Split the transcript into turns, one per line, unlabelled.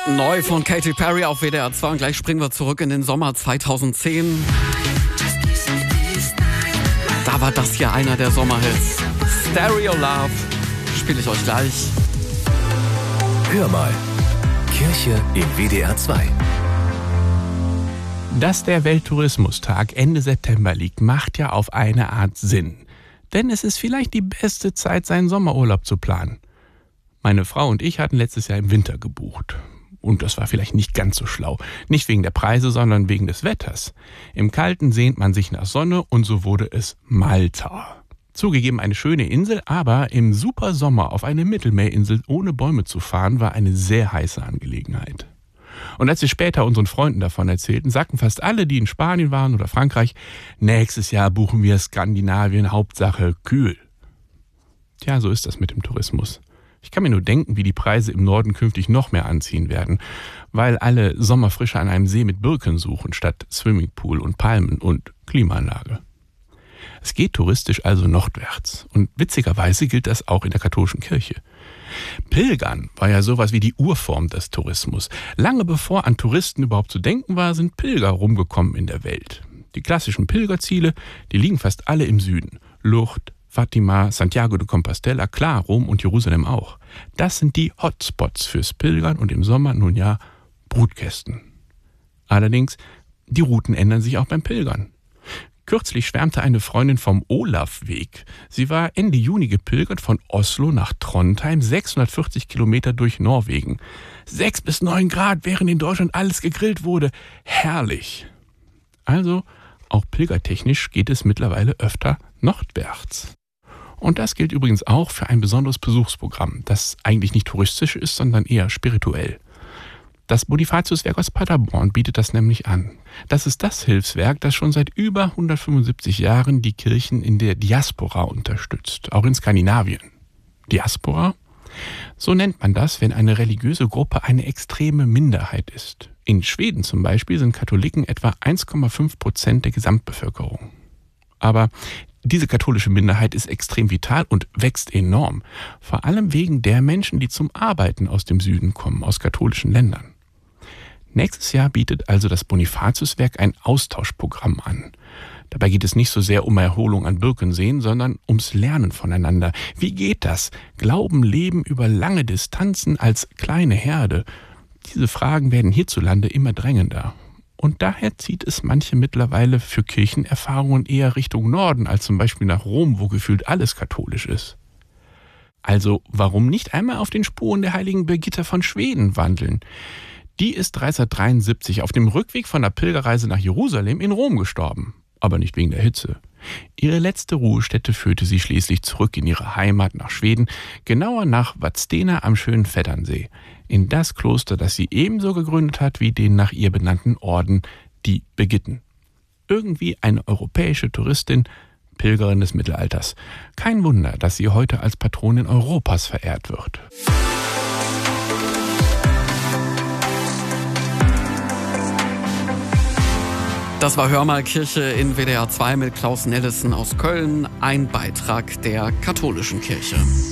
Neu von Katy Perry auf WDR 2 und gleich springen wir zurück in den Sommer 2010. Da war das ja einer der Sommerhits. Stereo Love spiele ich euch gleich.
Hör mal, Kirche im WDR 2.
Dass der Welttourismustag Ende September liegt, macht ja auf eine Art Sinn. Denn es ist vielleicht die beste Zeit, seinen Sommerurlaub zu planen. Meine Frau und ich hatten letztes Jahr im Winter gebucht. Und das war vielleicht nicht ganz so schlau. Nicht wegen der Preise, sondern wegen des Wetters. Im Kalten sehnt man sich nach Sonne und so wurde es Malta. Zugegeben eine schöne Insel, aber im super Sommer auf eine Mittelmeerinsel ohne Bäume zu fahren, war eine sehr heiße Angelegenheit. Und als wir später unseren Freunden davon erzählten, sagten fast alle, die in Spanien waren oder Frankreich, nächstes Jahr buchen wir Skandinavien, Hauptsache kühl. Tja, so ist das mit dem Tourismus. Ich kann mir nur denken, wie die Preise im Norden künftig noch mehr anziehen werden, weil alle Sommerfrische an einem See mit Birken suchen, statt Swimmingpool und Palmen und Klimaanlage. Es geht touristisch also nordwärts. Und witzigerweise gilt das auch in der katholischen Kirche. Pilgern war ja sowas wie die Urform des Tourismus. Lange bevor an Touristen überhaupt zu denken war, sind Pilger rumgekommen in der Welt. Die klassischen Pilgerziele, die liegen fast alle im Süden. Lourdes, Fatima, Santiago de Compostela, klar, Rom und Jerusalem auch. Das sind die Hotspots fürs Pilgern und im Sommer nun ja Brutkästen. Allerdings, die Routen ändern sich auch beim Pilgern. Kürzlich schwärmte eine Freundin vom Olafweg. Sie war Ende Juni gepilgert von Oslo nach Trondheim, 640 Kilometer durch Norwegen. 6 bis 9 Grad, während in Deutschland alles gegrillt wurde. Herrlich. Also, auch pilgertechnisch geht es mittlerweile öfter nordwärts. Und das gilt übrigens auch für ein besonderes Besuchsprogramm, das eigentlich nicht touristisch ist, sondern eher spirituell. Das Bonifatiuswerk aus Paderborn bietet das nämlich an. Das ist das Hilfswerk, das schon seit über 175 Jahren die Kirchen in der Diaspora unterstützt, auch in Skandinavien. Diaspora? So nennt man das, wenn eine religiöse Gruppe eine extreme Minderheit ist. In Schweden zum Beispiel sind Katholiken etwa 1,5% der Gesamtbevölkerung. Aber diese katholische Minderheit ist extrem vital und wächst enorm. Vor allem wegen der Menschen, die zum Arbeiten aus dem Süden kommen, aus katholischen Ländern. Nächstes Jahr bietet also das Bonifatiuswerk ein Austauschprogramm an. Dabei geht es nicht so sehr um Erholung an Birkenseen, sondern ums Lernen voneinander. Wie geht das? Glauben, Leben über lange Distanzen als kleine Herde? Diese Fragen werden hierzulande immer drängender. Und daher zieht es manche mittlerweile für Kirchenerfahrungen eher Richtung Norden, als zum Beispiel nach Rom, wo gefühlt alles katholisch ist. Also warum nicht einmal auf den Spuren der heiligen Birgitta von Schweden wandeln? Die ist 1373 auf dem Rückweg von der Pilgerreise nach Jerusalem in Rom gestorben. Aber nicht wegen der Hitze. Ihre letzte Ruhestätte führte sie schließlich zurück in ihre Heimat nach Schweden, genauer nach Vadstena am schönen Vetternsee, in das Kloster, das sie ebenso gegründet hat wie den nach ihr benannten Orden, die Birgitten. Irgendwie eine europäische Touristin, Pilgerin des Mittelalters. Kein Wunder, dass sie heute als Patronin Europas verehrt wird.
Das war Hör mal Kirche in WDR 2 mit Klaus Nellesen aus Köln, ein Beitrag der katholischen Kirche.